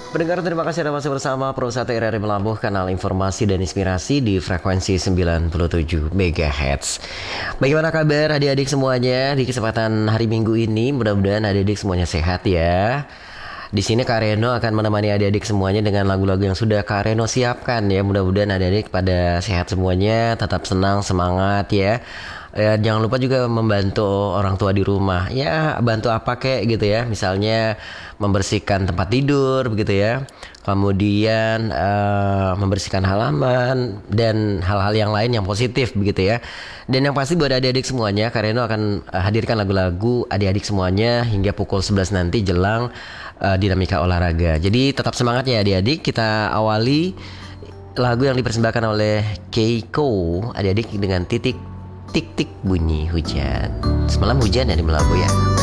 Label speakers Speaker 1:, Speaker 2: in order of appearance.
Speaker 1: Pendengar, terima kasih Anda masih bersama Pro 1 RRI Melabuh, kanal informasi dan inspirasi di frekuensi 97 MHz. Bagaimana kabar adik-adik semuanya di kesempatan hari Minggu ini? Mudah-mudahan adik-adik semuanya sehat ya. Di sini Kak Reno akan menemani adik-adik semuanya dengan lagu-lagu yang sudah Kak Reno siapkan ya. Mudah-mudahan adik-adik pada sehat semuanya, tetap senang, semangat ya. Jangan lupa juga membantu orang tua di rumah. Ya, bantu apa kek gitu ya. Misalnya membersihkan tempat tidur begitu ya. Kemudian membersihkan halaman dan hal-hal yang lain yang positif begitu ya. Dan yang pasti buat adik-adik semuanya, Kak Reno akan hadirkan lagu-lagu adik-adik semuanya hingga pukul 11 nanti jelang dinamika olahraga. Jadi tetap semangat ya adik-adik. Kita awali lagu yang dipersembahkan oleh Keiko adik-adik dengan titik tik tik bunyi hujan. Semalam hujan ya di Melabu ya.